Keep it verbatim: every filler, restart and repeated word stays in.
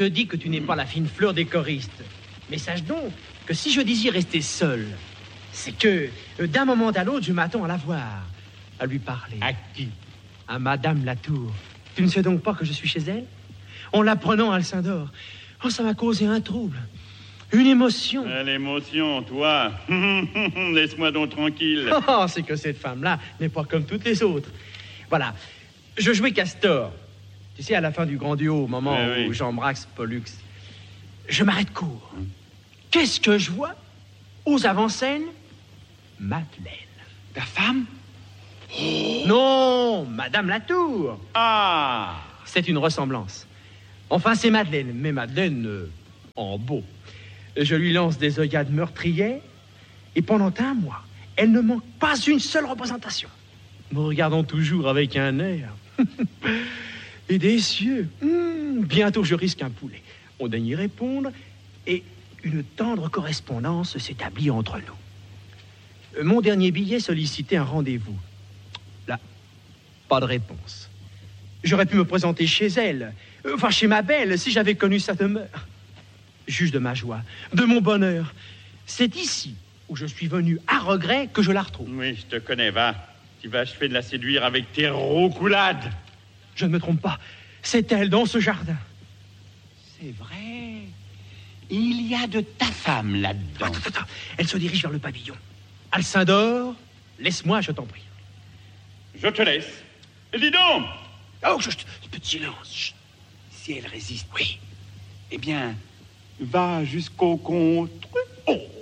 te dis que tu n'es pas la fine fleur des choristes. Mais sache donc que si je désire rester seul, c'est que euh, d'un moment à l'autre, je m'attends à la voir, à lui parler. À qui? À Madame Latour. Tu ne sais donc pas que je suis chez elle? En l'apprenant à Alcindor, oh, ça m'a causé un trouble, une émotion. Ah, l'émotion, toi. Laisse-moi donc tranquille. Oh, c'est que cette femme-là n'est pas comme toutes les autres. Voilà, je jouais Castor. Tu sais, à la fin du grand duo, au moment oui, où oui. j'embrasse Pollux, je m'arrête court. Qu'est-ce que je vois? Aux avant-scènes, Madeleine. Ta femme? Non, Madame Latour. Ah! C'est une ressemblance. Enfin, c'est Madeleine, mais Madeleine euh, en beau. Je lui lance des œillades meurtrières, et pendant un mois, elle ne manque pas une seule représentation. Me regardant toujours avec un air et des cieux. Mmh, bientôt, je risque un poulet. On daigne y répondre, et une tendre correspondance s'établit entre nous. Euh, Mon dernier billet sollicitait un rendez-vous. Là, pas de réponse. J'aurais pu me présenter chez elle, euh, enfin chez ma belle, si j'avais connu sa demeure. Juge de ma joie, de mon bonheur. C'est ici où je suis venu à regret que je la retrouve. Oui, je te connais, va. Tu vas achever de la séduire avec tes roucoulades. Je ne me trompe pas, c'est elle dans ce jardin. C'est vrai. Il y a de ta femme là-dedans. Attends, attends, elle se dirige vers le pavillon. Alcindor, laisse-moi, je t'en prie. Je te laisse. Et dis donc! Oh, je, je, peu de silence. Chut. Si elle résiste, Oui. eh bien, va jusqu'au contre. Oh,